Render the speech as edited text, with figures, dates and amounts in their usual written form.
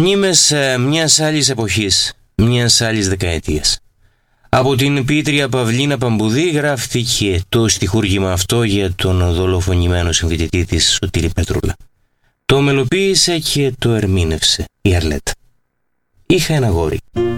Μνήμες μιας άλλης εποχής, μιας άλλης δεκαετίας. Από την ποιήτρια Παυλίνα Παμπουδή γράφτηκε το στιχούργημα αυτό για τον δολοφονημένο συμφοιτητή της Σωτήρη Πετρούλα. Το μελοποίησε και το ερμήνευσε η Αρλέτα. Είχα ένα γόρι.